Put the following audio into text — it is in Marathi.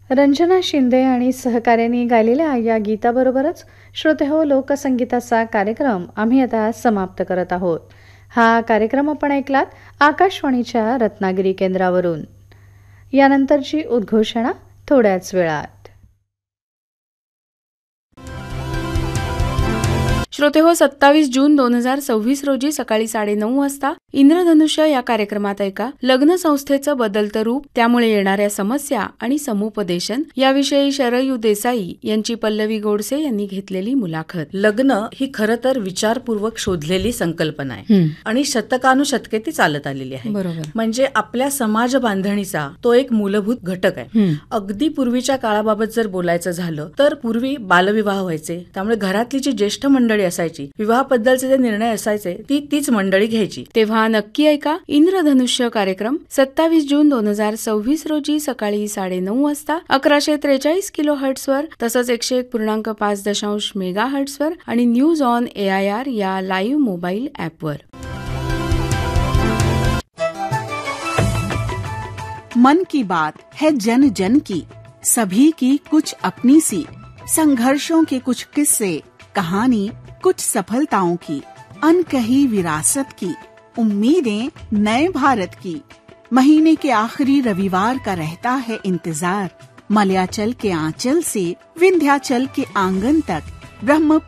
रंजना शिंदे आणि सहकाऱ्यांनी गायलेल्या या गीताबरोबरच श्रोतेहो लोकसंगीताचा कार्यक्रम आम्ही आता समाप्त करत आहोत. हा कार्यक्रम आपण ऐकलात आकाशवाणीच्या रत्नागिरी केंद्रावरून. यानंतरची उद्घोषणा थोड्याच वेळात. श्रोतेहो, 27 जून 2026 रोजी सकाळी 9:30 वाजता इंद्रधनुष्य या कार्यक्रमात ऐका लग्न संस्थेचं बदलतं रूप, त्यामुळे येणाऱ्या समस्या आणि समुपदेशन याविषयी शरयू देसाई यांची पल्लवी गोडसे यांनी घेतलेली मुलाखत. लग्न ही खरं तर विचारपूर्वक शोधलेली संकल्पना आहे आणि शतकानुशतके ती चालत आलेली आहे. बरोबर. म्हणजे आपल्या समाज बांधणीचा तो एक मूलभूत घटक आहे. अगदी पूर्वीच्या काळाबाबत जर बोलायचं झालं तर पूर्वी बालविवाह व्हायचे, त्यामुळे घरातली जी ज्येष्ठ मंडळी असायची, विवाहाबद्दलचे जे निर्णय असायचे तीच मंडळी घ्यायची. तेव्हा नक्की ऐका इंद्रधनुष्य कार्यक्रम 27 जून 2026 रोजी सकाळी 9:30 वाजता 1143 किलोहर्ट्झ वर, तसंच 101.5 मेगाहर्ट्झ वर आणि न्यूज ऑन AIR या लाईव्ह मोबाईल ऍपवर. मन की बात है जन जन की, सभी की कुछ अपनी सी, संघर्षों के कुछ किस्से, कहानी कुछ सफलताओं की, अनकही विरासत की, उम्मीदें नए भारत की. महीने के आखिरी रविवार का रहता है इंतजार. मलयाचल के आंचल से विंध्याचल के आंगन तक, ब्रह्म